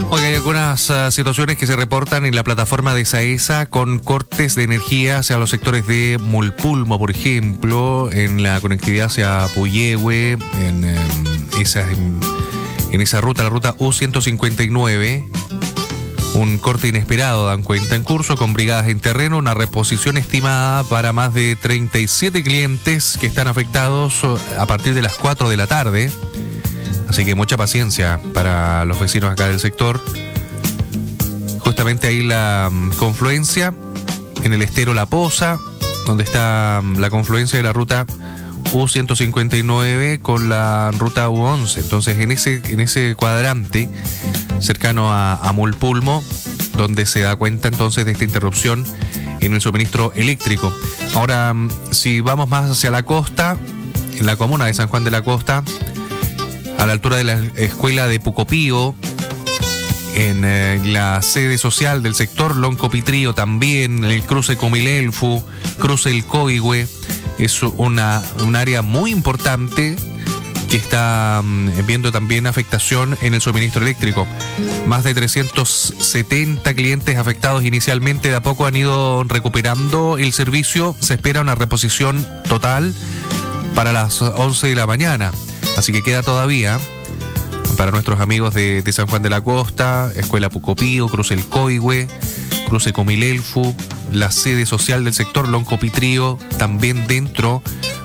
Oiga, hay algunas situaciones que se reportan en la plataforma de SAESA con cortes de energía hacia los sectores de Mulpulmo, por ejemplo, en la conectividad hacia Puyehue, en esa ruta, la ruta U159. Un corte inesperado, dan cuenta, en curso con brigadas en terreno, una reposición estimada para más de 37 clientes que están afectados a partir de las 4 de la tarde. Así que mucha paciencia para los vecinos acá del sector. Justamente ahí la confluencia, en el estero La Poza, donde está la confluencia de la ruta U159 con la ruta U11. Entonces en ese cuadrante cercano a Mulpulmo, donde se da cuenta entonces de esta interrupción en el suministro eléctrico. Ahora, si vamos más hacia la costa, en la comuna de San Juan de la Costa, a la altura de la escuela de Pucopío, en la sede social del sector Loncopitrío también, en el cruce Comilelfu, cruce El Coihue, es un área muy importante que está viendo también afectación en el suministro eléctrico. Más de 370 clientes afectados inicialmente, de a poco han ido recuperando el servicio. Se espera una reposición total para las 11 de la mañana. Así que queda todavía para nuestros amigos de San Juan de la Costa, Escuela Pucopío, Cruce El Coihue, Cruce Comilelfu, la sede social del sector Loncopitrío, también dentro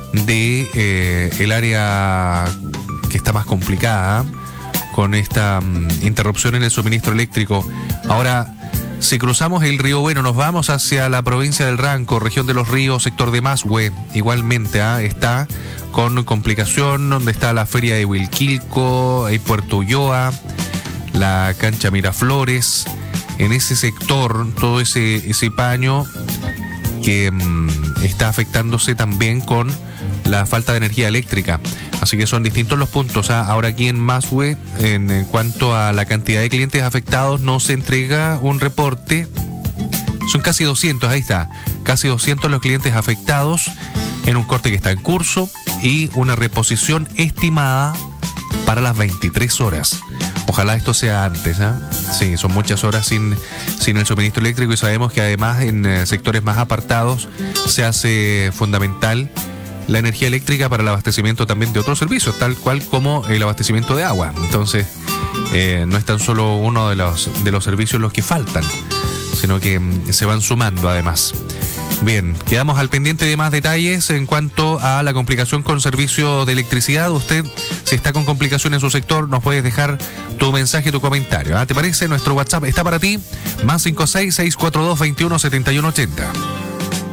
de el área que está más complicada con esta interrupción en el suministro eléctrico. Ahora, si cruzamos el río Bueno, nos vamos hacia la provincia del Ranco, región de Los Ríos, sector de Masue, igualmente está con complicación, donde está la feria de Huilquilco, hay Puerto Ulloa, la cancha Miraflores, en ese sector, todo ese paño que está afectándose también con la falta de energía eléctrica. Así que son distintos los puntos. Ahora aquí en Masue, en cuanto a la cantidad de clientes afectados, no se entrega un reporte. Son casi 200, ahí está, casi 200 los clientes afectados en un corte que está en curso y una reposición estimada para las 23 horas. Ojalá esto sea antes, Sí, son muchas horas sin el suministro eléctrico, y sabemos que además en sectores más apartados se hace fundamental la energía eléctrica para el abastecimiento también de otros servicios, tal cual como el abastecimiento de agua. Entonces, no es tan solo uno de los servicios los que faltan, sino que se van sumando además. Bien, quedamos al pendiente de más detalles en cuanto a la complicación con servicio de electricidad. Usted, si está con complicación en su sector, nos puedes dejar tu mensaje, tu comentario. ¿Te parece? Nuestro WhatsApp está para ti, +56 642 21 71 80.